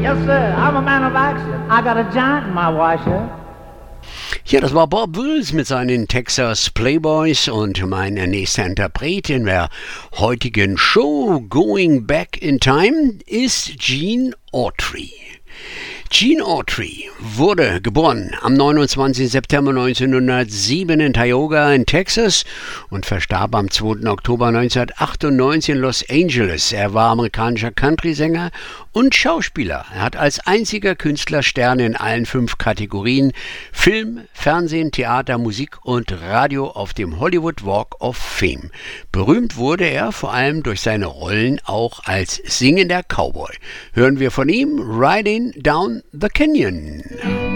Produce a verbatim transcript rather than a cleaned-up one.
Yes, sir. I'm a man of action. I got a giant in my washer. Ja, das war Bob Wills mit seinen Texas Playboys und mein nächster Interpret in der heutigen Show Going Back in Time ist Gene Autry. Gene Autry wurde geboren am neunundzwanzigsten September neunzehnhundertsieben in Tioga in Texas und verstarb am zweiten Oktober neunzehnhundertachtundneunzig in Los Angeles. Er war amerikanischer Country-Sänger und Schauspieler. Er hat als einziger Künstler Sterne in allen fünf Kategorien Film, Fernsehen, Theater, Musik und Radio auf dem Hollywood Walk of Fame. Berühmt wurde er vor allem durch seine Rollen auch als singender Cowboy. Hören wir von ihm Riding Down the Canyon.